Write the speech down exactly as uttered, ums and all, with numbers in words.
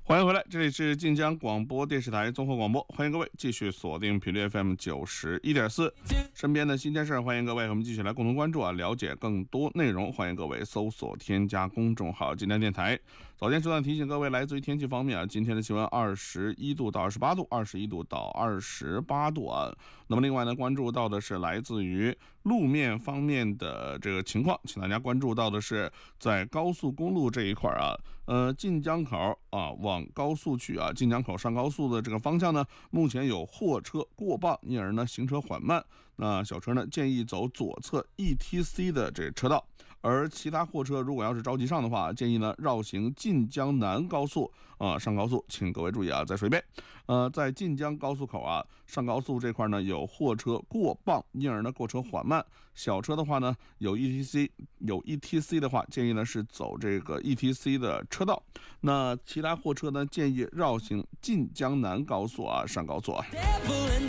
欢迎回来，这里是晋江广播电视台综合广播，欢迎各位继续锁定频率 F M 九十一点四。身边的新鲜事，欢迎各位和我们继续来共同关注啊，了解更多内容。欢迎各位搜索添加公众号晋江电台。早间时段提醒各位，来自于天气方面啊，今天的气温二十一度到二十八度，二十一度到二十八度啊。那么另外呢，关注到的是来自于路面方面的这个情况，请大家关注到的是在高速公路这一块啊，呃，晋江口啊往高速去啊，晋江口上高速的这个方向呢，目前有货车过磅，因而呢行车缓慢。那小车呢建议走左侧 E T C 的这车道，而其他货车如果要是着急上的话，建议呢绕行晋江南高速啊、呃、上高速，请各位注意啊，再说一遍，呃，在晋江高速口啊上高速这块呢有货车过磅，因而呢过车缓慢。小车的话呢有 E T C 有 E T C 的话，建议呢是走这个 E T C 的车道。那其他货车呢建议绕行晋江南高速啊上高速啊。